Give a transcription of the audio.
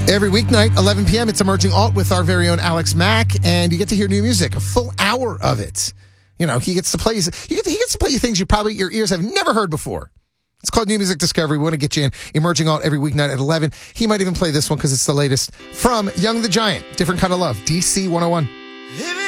Every weeknight, 11 p.m., it's Emerging Alt with our very own Alex Mack, and you get to hear new music, a full hour of it. You know, he gets to play you things your ears have never heard before. It's called New Music Discovery. We want to get you in Emerging Alt every weeknight at 11. He might even play this one because it's the latest from Young the Giant, Different Kind of Love, DC 101.